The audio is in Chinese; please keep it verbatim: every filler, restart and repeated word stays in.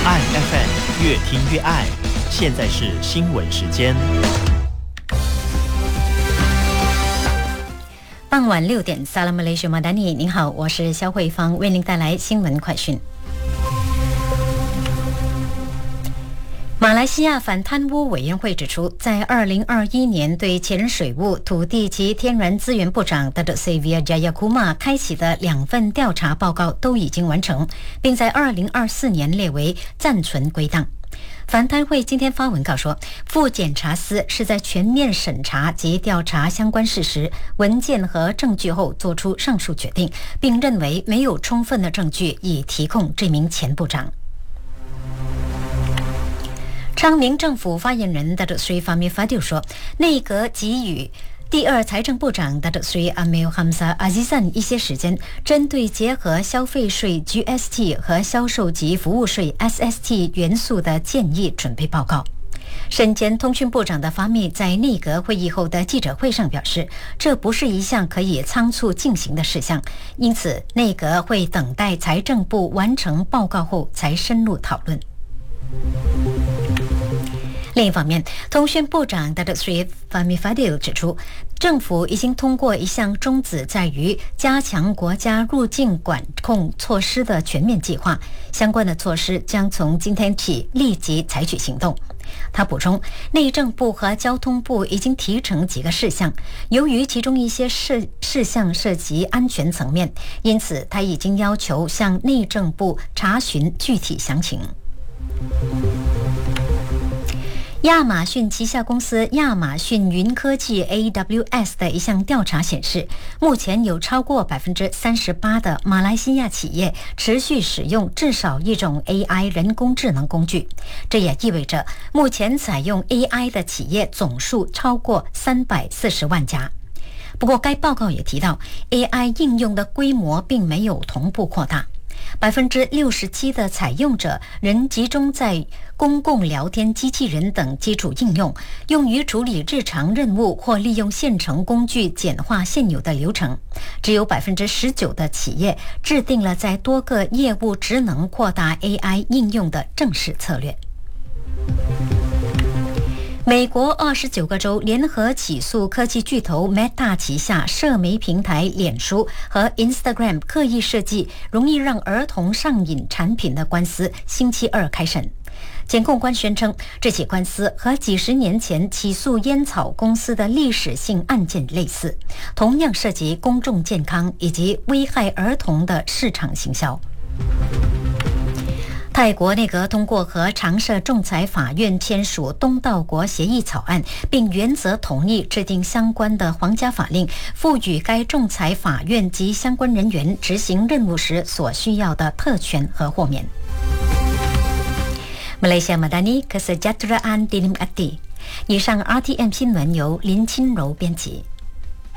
爱 F M 越听越爱。现在是新闻时间。 傍晚六点 Salam Malaysia Madani， 您好，我是肖慧芳，为您带来新闻快讯。马来西亚反贪污委员会指出，在二零二一年对前水务、土地及天然资源部长 Datuk Seri Jayakumar 开启的两份调查报告都已经完成，并在二零二四年列为暂存归档。反贪会今天发文告说，副检察司是在全面审查及调查相关事实、文件和证据后作出上述决定，并认为没有充分的证据以提控这名前部长。昌明政府发言人 Datuk Seri Fahmi Fadil 说，内阁给予第二财政部长 Datuk Seri Amil Hamzah Azizan 一些时间，针对结合消费税 G S T 和销售及服务税 S S T 元素的建议准备报告。身兼通讯部长的发密在内阁会议后的记者会上表示，这不是一项可以仓促进行的事项，因此内阁会等待财政部完成报告后才深入讨论。另一方面，通讯部长 Datuk Seri Fahmi Fadil 指出，政府已经通过一项宗旨在于加强国家入境管控措施的全面计划，相关的措施将从今天起立即采取行动。他补充，内政部和交通部已经提成几个事项，由于其中一些事事项涉及安全层面，因此他已经要求向内政部查询具体详情。亚马逊旗下公司亚马逊云科技 A W S 的一项调查显示，目前有超过 百分之三十八 的马来西亚企业持续使用至少一种 A I 人工智能工具，这也意味着目前采用 A I 的企业总数超过三百四十万家。不过该报告也提到， A I 应用的规模并没有同步扩大， 百分之六十七 的采用者仍集中在公共聊天机器人等基础应用，用于处理日常任务或利用现成工具简化现有的流程。只有 百分之十九 的企业制定了在多个业务职能扩大 A I 应用的正式策略。美国二十九个州联合起诉科技巨头 Meta 旗下社媒平台脸书和 Instagram 刻意设计容易让儿童上瘾产品的官司，星期二开审。检控官宣称，这起官司和几十年前起诉烟草公司的历史性案件类似，同样涉及公众健康以及危害儿童的市场行销。泰国内阁通过和常设仲裁法院签署东道国协议草案，并原则同意制定相关的皇家法令，赋予该仲裁法院及相关人员执行任务时所需要的特权和豁免。Malaysia Madani Kesejahteraan Dinikmati。以上 R T M 新闻由林清柔编辑。